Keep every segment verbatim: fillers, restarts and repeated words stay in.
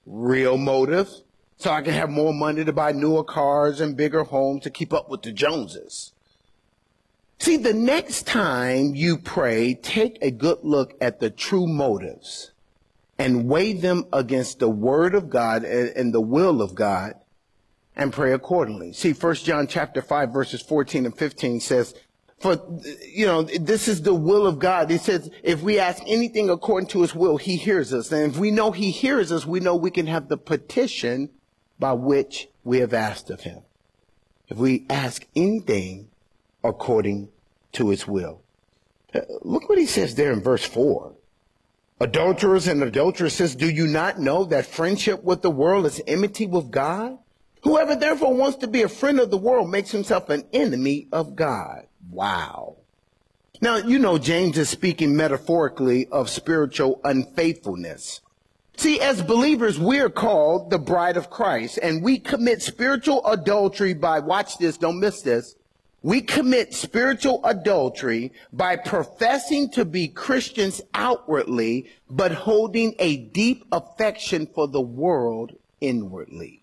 Real motive, so I can have more money to buy newer cars and bigger homes to keep up with the Joneses. See, the next time you pray, take a good look at the true motives and weigh them against the word of God and the will of God and pray accordingly. See, First John chapter five, verses fourteen and fifteen says, for, you know, this is the will of God. It says, if we ask anything according to his will, he hears us. And if we know he hears us, we know we can have the petition by which we have asked of him. If we ask anything according to his will. Look what he says there in verse four. Adulterers and adulteresses, do you not know that friendship with the world is enmity with God? Whoever therefore wants to be a friend of the world makes himself an enemy of God. Wow. Now, you know, James is speaking metaphorically of spiritual unfaithfulness. See, as believers, we are called the bride of Christ, and we commit spiritual adultery by, watch this, don't miss this, we commit spiritual adultery by professing to be Christians outwardly, but holding a deep affection for the world inwardly.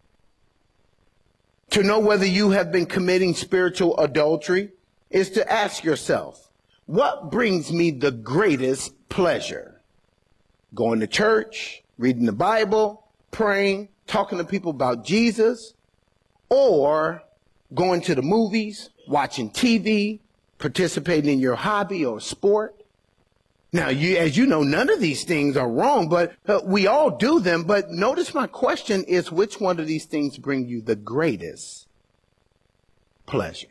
To know whether you have been committing spiritual adultery is to ask yourself, what brings me the greatest pleasure? Going to church, reading the Bible, praying, talking to people about Jesus, or going to the movies, watching T V, participating in your hobby or sport. Now, you, as you know, none of these things are wrong, but uh, we all do them. But notice my question is, which one of these things bring you the greatest pleasure?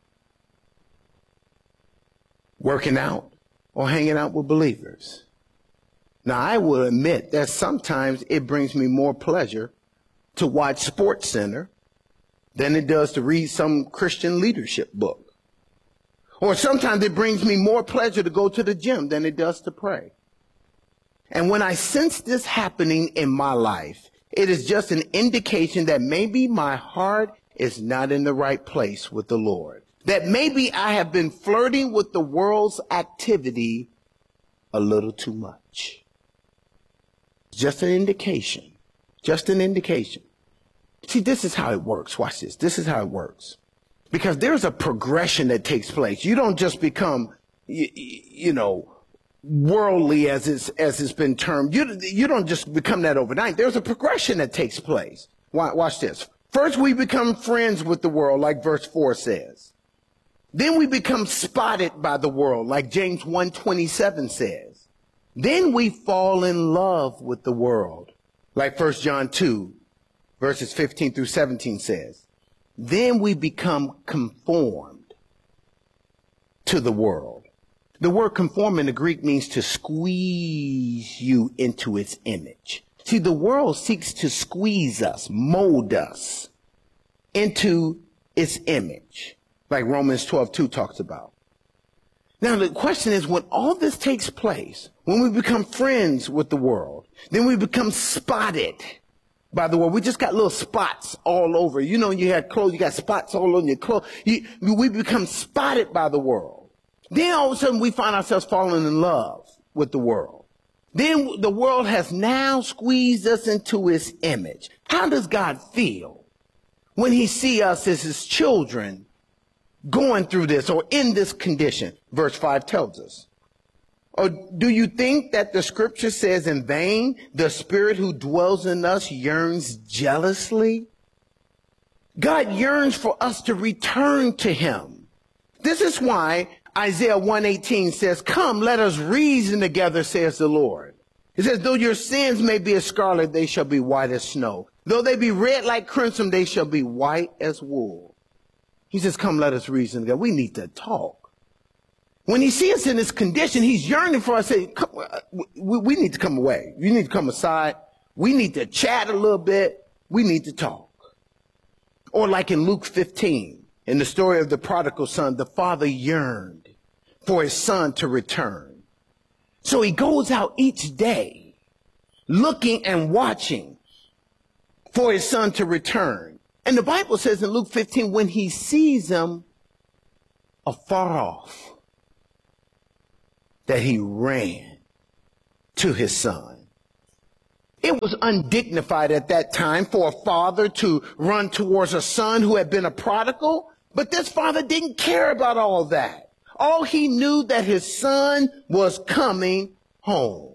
Working out or hanging out with believers? Now, I will admit that sometimes it brings me more pleasure to watch Sports Center than it does to read some Christian leadership book. Or sometimes it brings me more pleasure to go to the gym than it does to pray. And when I sense this happening in my life, it is just an indication that maybe my heart is not in the right place with the Lord. That maybe I have been flirting with the world's activity a little too much. Just an indication. Just an indication. See, this is how it works. Watch this. This is how it works. Because there's a progression that takes place. You don't just become, you, you know, worldly as it's, as it's been termed. You, you don't just become that overnight. There's a progression that takes place. Watch this. First, we become friends with the world, like verse four says. Then we become spotted by the world, like James one twenty-seven says. Then we fall in love with the world, like First John two, verses fifteen through seventeen says. Then we become conformed to the world. The word conform in the Greek means to squeeze you into its image. See, the world seeks to squeeze us, mold us into its image, like Romans twelve two talks about. Now, the question is, when all this takes place, when we become friends with the world, then we become spotted by the world. We just got little spots all over. You know, you had clothes, you got spots all on your clothes. You, we become spotted by the world. Then all of a sudden we find ourselves falling in love with the world. Then the world has now squeezed us into its image. How does God feel when he sees us as his children going through this or in this condition? Verse five tells us. Or do you think that the scripture says in vain, the spirit who dwells in us yearns jealously? God yearns for us to return to him. This is why Isaiah one eighteen says, come, let us reason together, says the Lord. It says, though your sins may be as scarlet, they shall be white as snow. Though they be red like crimson, they shall be white as wool. He says, come, let us reason together. We need to talk. When he sees us in this condition, he's yearning for us to say, come, we, we need to come away. You need to come aside. We need to chat a little bit. We need to talk. Or like in Luke fifteen, in the story of the prodigal son, the father yearned for his son to return. So he goes out each day looking and watching for his son to return. And the Bible says in Luke fifteen, when he sees him afar off, that he ran to his son. It was undignified at that time for a father to run towards a son who had been a prodigal, but this father didn't care about all that. All he knew that his son was coming home.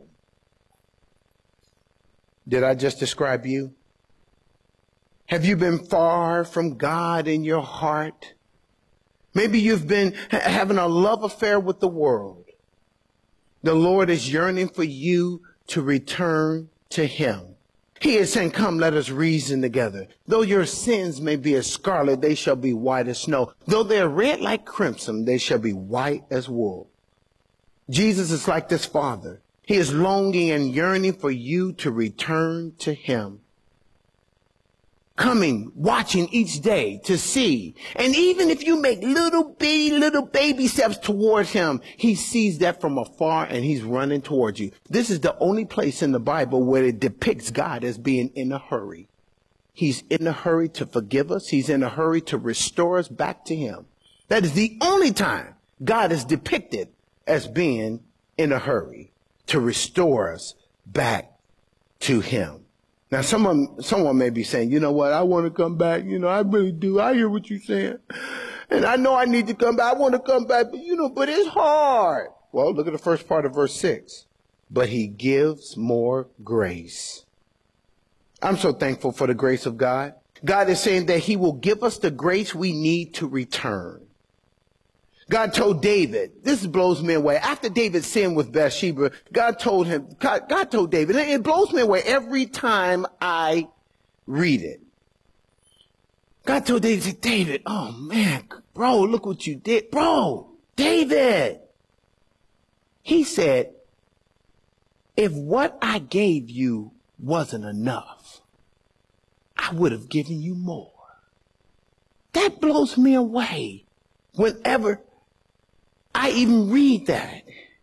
Did I just describe you? Have you been far from God in your heart? Maybe you've been ha- having a love affair with the world. The Lord is yearning for you to return to him. He is saying, come, let us reason together. Though your sins may be as scarlet, they shall be white as snow. Though they are red like crimson, they shall be white as wool. Jesus is like this father. He is longing and yearning for you to return to him. Coming, watching each day to see. And even if you make little bitty, little baby steps towards him, he sees that from afar and he's running towards you. This is the only place in the Bible where it depicts God as being in a hurry. He's in a hurry to forgive us. He's in a hurry to restore us back to him. That is the only time God is depicted as being in a hurry to restore us back to him. Now, someone, someone may be saying, you know what, I want to come back. You know, I really do. I hear what you're saying. And I know I need to come back. I want to come back, but you know, but it's hard. Well, look at the first part of verse six. But he gives more grace. I'm so thankful for the grace of God. God is saying that he will give us the grace we need to return. God told David, this blows me away. After David sinned with Bathsheba, God told him, God, God told David, it blows me away every time I read it. God told David, said, David, oh man, bro, look what you did. Bro, David. He said, if what I gave you wasn't enough, I would have given you more. That blows me away whenever I even read that.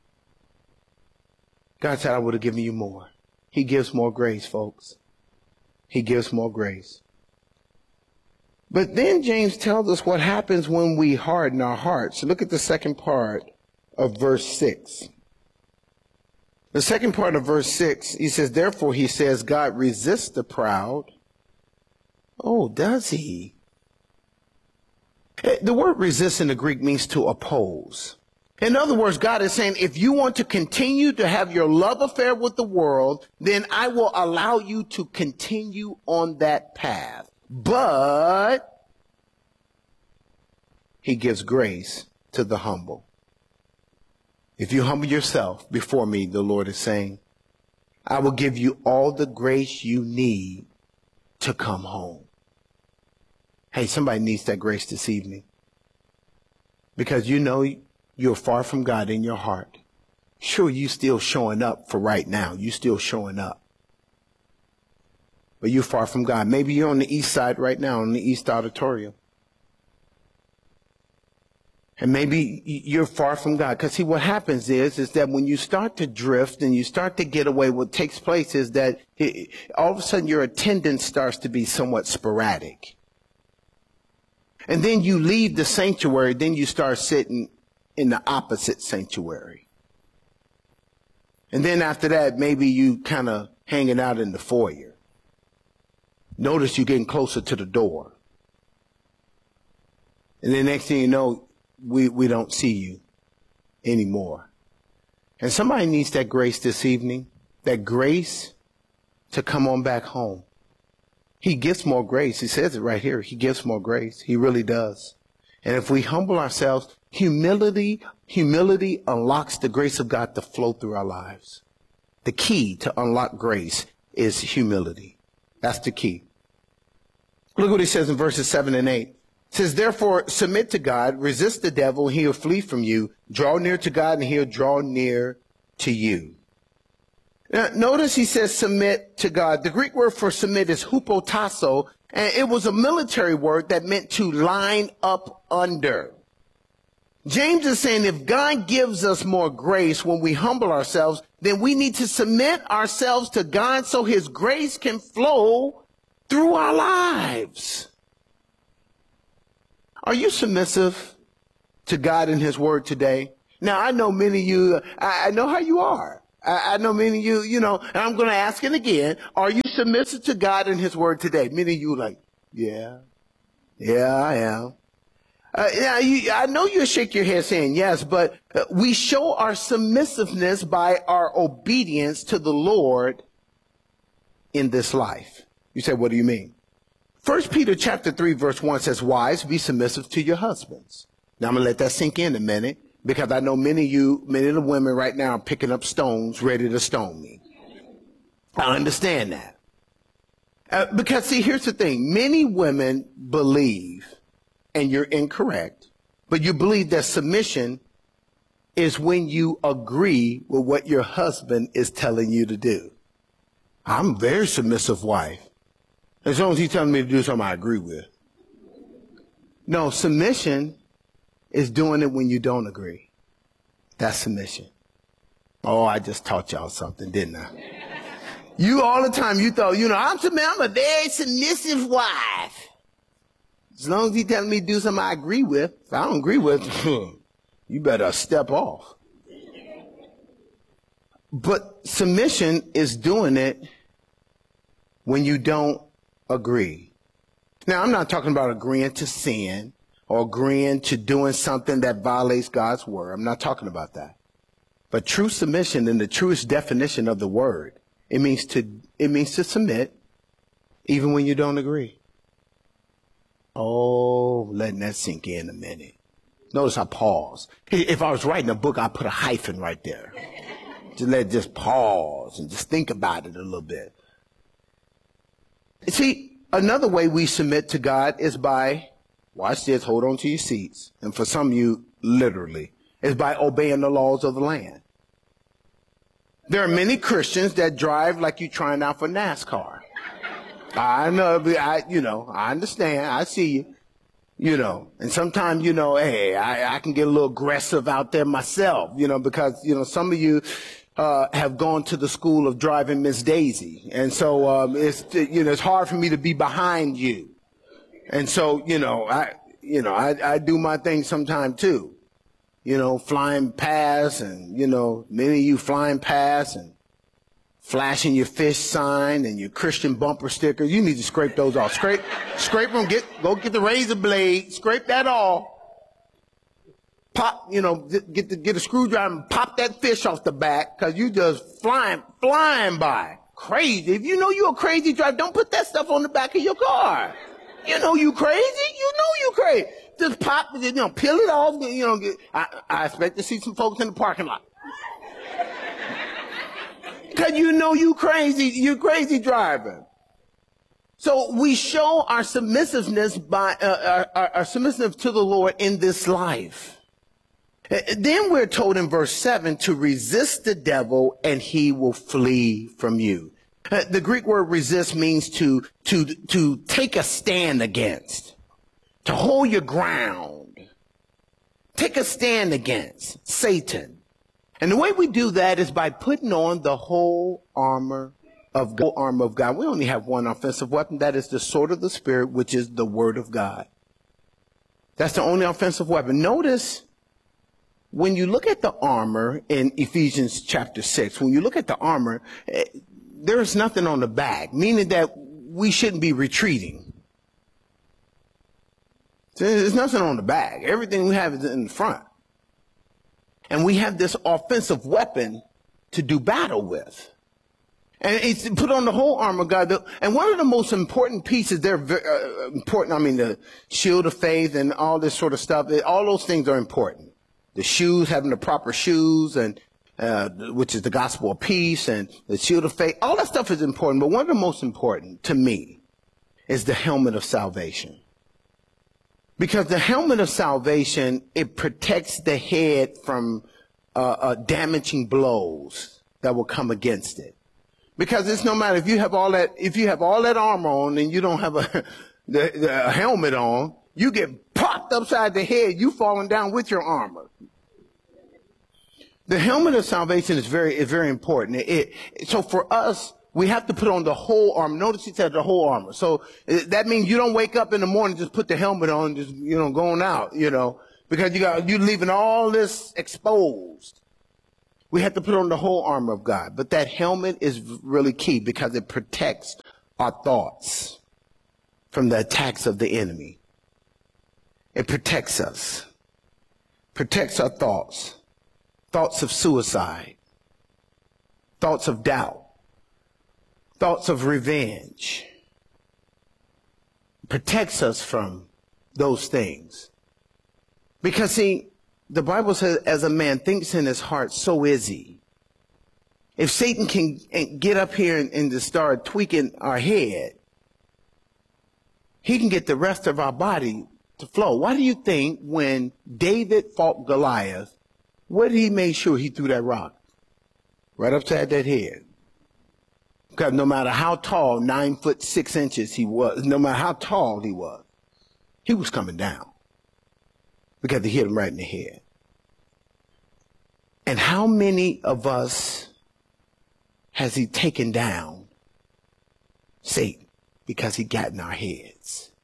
God said, I would have given you more. He gives more grace, folks. He gives more grace. But then James tells us what happens when we harden our hearts. Look at the second part of verse six. The second part of verse six, he says, therefore, he says, God resists the proud. Oh, does he? The word resist in the Greek means to oppose. In other words, God is saying, if you want to continue to have your love affair with the world, then I will allow you to continue on that path. But he gives grace to the humble. If you humble yourself before me, the Lord is saying, I will give you all the grace you need to come home. Hey, somebody needs that grace this evening. Because you know you're far from God in your heart. Sure, you still showing up for right now. You still showing up. But you're far from God. Maybe you're on the east side right now, on the East Auditorium. And maybe you're far from God. Because see, what happens is, is that when you start to drift and you start to get away, what takes place is that it, all of a sudden your attendance starts to be somewhat sporadic. And then you leave the sanctuary, then you start sitting in the opposite sanctuary. And then after that, maybe you kind of hanging out in the foyer. Notice you're getting closer to the door. And then next thing you know, we, we don't see you anymore. And somebody needs that grace this evening, that grace to come on back home. He gives more grace. He says it right here. He gives more grace. He really does. And if we humble ourselves, humility, humility unlocks the grace of God to flow through our lives. The key to unlock grace is humility. That's the key. Look what he says in verses seven and eight. It says, therefore, submit to God, resist the devil, and he'll flee from you. Draw near to God, and he'll draw near to you. Now, notice he says submit to God. The Greek word for submit is hupotasso, and it was a military word that meant to line up under. James is saying if God gives us more grace when we humble ourselves, then we need to submit ourselves to God so his grace can flow through our lives. Are you submissive to God and his word today? Now, I know many of you, I, I know how you are. I, I know many of you, you know, and I'm going to ask it again. Are you submissive to God and his word today? Many of you like, yeah, yeah, I am. Uh, yeah, you, I know you'll shake your head saying yes, but uh, we show our submissiveness by our obedience to the Lord in this life. You say, what do you mean? First Peter chapter three, verse one says, wives, be submissive to your husbands. Now I'm going to let that sink in a minute, because I know many of you, many of the women right now are picking up stones ready to stone me. I understand that. Uh, because see, here's the thing. Many women believe, and you're incorrect, but you believe that submission is when you agree with what your husband is telling you to do. I'm a very submissive wife. As long as he's telling me to do something I agree with. No, submission is doing it when you don't agree. That's submission. Oh, I just taught y'all something, didn't I? You all the time, you thought, you know, I'm, I'm a very submissive wife. As long as he's telling me to do something I agree with, if I don't agree with, you better step off. But submission is doing it when you don't agree. Now, I'm not talking about agreeing to sin or agreeing to doing something that violates God's word. I'm not talking about that. But true submission, in the truest definition of the word, it means to, it means to submit even when you don't agree. Oh, letting that sink in a minute. Notice I pause. If I was writing a book, I'd put a hyphen right there. Just let it just pause and just think about it a little bit. See, another way we submit to God is by, watch this, hold on to your seats. And for some of you, literally, is by obeying the laws of the land. There are many Christians that drive like you're trying out for NASCAR. I know, I, you know, I understand. I see you, you know, and sometimes, you know, hey, I, I can get a little aggressive out there myself, you know, because, you know, some of you uh, have gone to the school of driving Miss Daisy. And so, um, it's, you know, it's hard for me to be behind you. And so, you know, I, you know, I, I do my thing sometime too, you know, flying past and, you know, many of you flying past and flashing your fish sign and your Christian bumper stickers. You need to scrape those off. Scrape, scrape them, get, go get the razor blade, scrape that off. Pop, you know, get the, get a screwdriver and pop that fish off the back, cause you just flying, flying by. Crazy. If you know you're a crazy driver, don't put that stuff on the back of your car. You know you crazy. You know you crazy. Just pop, you know, peel it off. You know, get, I, I expect to see some folks in the parking lot. Because you know you crazy, you're crazy driving. So we show our submissiveness by, uh, our, our submissiveness to the Lord in this life. Then we're told in verse seven to resist the devil and he will flee from you. Uh, the Greek word resist means to, to, to take a stand against, to hold your ground, take a stand against Satan. And the way we do that is by putting on the whole armor of God. Armor of God. We only have one offensive weapon. That is the sword of the Spirit, which is the word of God. That's the only offensive weapon. Notice when you look at the armor in Ephesians chapter six, when you look at the armor, there is nothing on the back, meaning that we shouldn't be retreating. There's nothing on the back. Everything we have is in the front. And we have this offensive weapon to do battle with. And it's put on the whole armor of God. And one of the most important pieces, they're very, uh, important, I mean, the shield of faith and all this sort of stuff, all those things are important. The shoes, having the proper shoes, and uh, which is the gospel of peace, and the shield of faith, all that stuff is important. But one of the most important to me is the helmet of salvation. Because the helmet of salvation, it protects the head from uh, uh, damaging blows that will come against it. Because it's no matter if you have all that, if you have all that armor on and you don't have a, the, the a helmet on, you get popped upside the head, you falling down with your armor. The helmet of salvation is very, is very important. It, it, so for us, we have to put on the whole armor. Notice he said the whole armor. So it, that means you don't wake up in the morning, just put the helmet on, and just, you know, going out, you know, because you got, you're leaving all this exposed. We have to put on the whole armor of God. But that helmet is really key because it protects our thoughts from the attacks of the enemy. It protects us, protects our thoughts, thoughts of suicide, thoughts of doubt, thoughts of revenge. It protects us from those things. Because, see, the Bible says, as a man thinks in his heart, so is he. If Satan can get up here and, and just start tweaking our head, he can get the rest of our body to flow. Why do you think when David fought Goliath, what did he make sure he threw that rock? Right upside that head. Because no matter how tall, nine foot six inches he was, no matter how tall he was, he was coming down. Because he hit him right in the head. And how many of us has he taken down? Satan, because he got in our heads.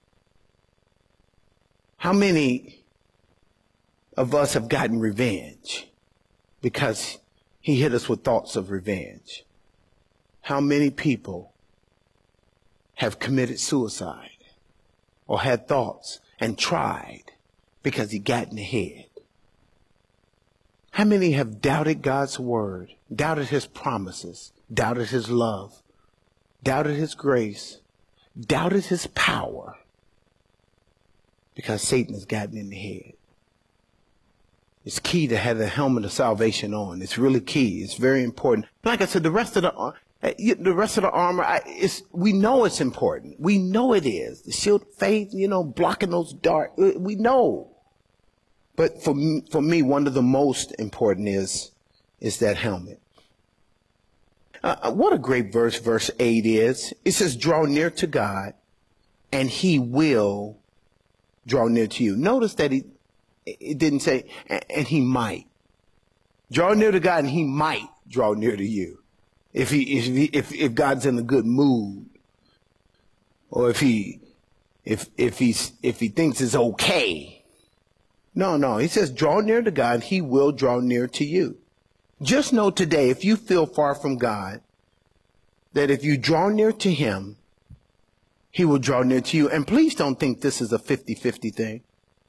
How many of us have gotten revenge because he hit us with thoughts of revenge? How many people have committed suicide or had thoughts and tried because he got in the head? How many have doubted God's word, doubted his promises, doubted his love, doubted his grace, doubted his power because Satan has gotten in the head? It's key to have the helmet of salvation on. It's really key. It's very important. Like I said, the rest of the the rest of the armor, I, it's, we know it's important. We know it is. The shield of faith, you know, blocking those darts. We know. But for me, for me, one of the most important is, is that helmet. Uh, what a great verse, verse eight is. It says, draw near to God, and he will draw near to you. Notice that he, it didn't say, and he might. Draw near to God, and he might draw near to you. If he, if he, if, if God's in a good mood, or if he, if, if he's, if he thinks it's okay. No, no, he says, draw near to God, he will draw near to you. Just know today, if you feel far from God, that if you draw near to him, he will draw near to you. And please don't think this is a fifty-fifty thing.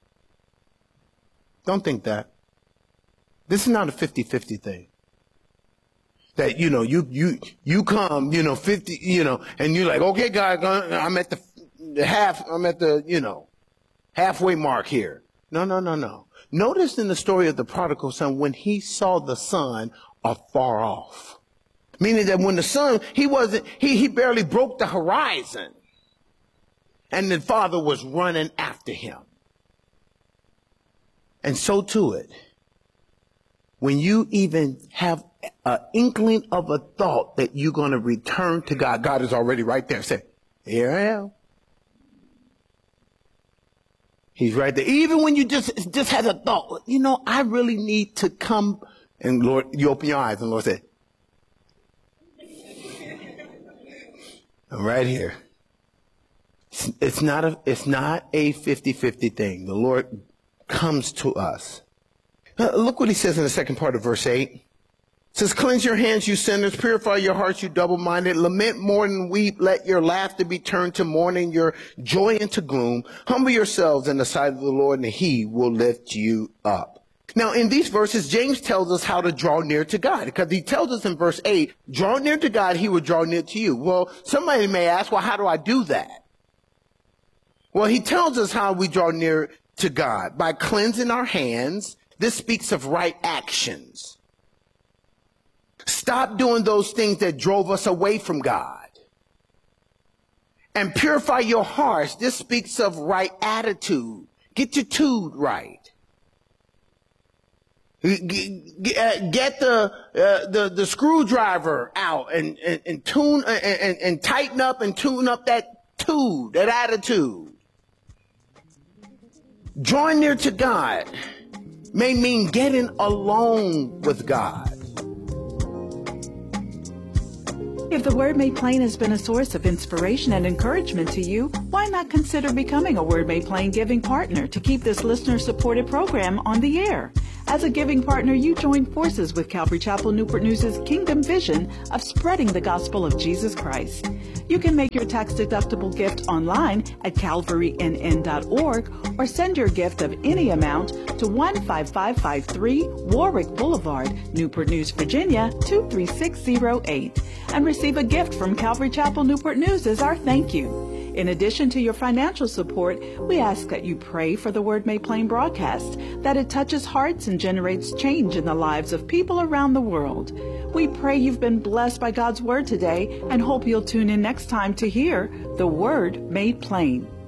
Don't think that. This is not a fifty-fifty thing. That, you know, you, you, you come, you know, fifty, you know, and you're like, okay, God, I'm at the, the half, I'm at the, you know, halfway mark here. No, no, no, no. Notice in the story of the prodigal son, when he saw the son afar off, meaning that when the son, he wasn't, he, he barely broke the horizon, and the father was running after him. And so to it, when you even have an inkling of a thought that you're going to return to God, God is already right there. Say, here I am. He's right there. Even when you just, just had a thought, you know, I really need to come. And Lord, you open your eyes and the Lord said, I'm right here. It's, it's not a, it's not a fifty-fifty thing. The Lord comes to us. Uh, look what he says in the second part of verse eight. It says, cleanse your hands, you sinners, purify your hearts, you double-minded, lament more than weep, let your laughter be turned to mourning, your joy into gloom. Humble yourselves in the sight of the Lord, and he will lift you up. Now, in these verses, James tells us how to draw near to God, because he tells us in verse eight, draw near to God, he will draw near to you. Well, somebody may ask, well, how do I do that? Well, he tells us how we draw near to God by cleansing our hands. This speaks of right actions. Stop doing those things that drove us away from God. And purify your hearts. This speaks of right attitude. Get your tude right. Get the uh, the the screwdriver out and and, and tune and, and, and tighten up and tune up that tude, that attitude. Drawing near to God may mean getting alone with God. If the Word Made Plain has been a source of inspiration and encouragement to you, why not consider becoming a Word Made Plain giving partner to keep this listener-supported program on the air? As a giving partner, you join forces with Calvary Chapel Newport News' Kingdom Vision of spreading the gospel of Jesus Christ. You can make your tax-deductible gift online at calvary n n dot org or send your gift of any amount to one five five five three Warwick Boulevard, Newport News, Virginia two three six zero eight, and receive a gift from Calvary Chapel Newport News as our thank you. In addition to your financial support, we ask that you pray for the Word Made Plain broadcast, that it touches hearts and generates change in the lives of people around the world. We pray you've been blessed by God's Word today and hope you'll tune in next time to hear the Word Made Plain.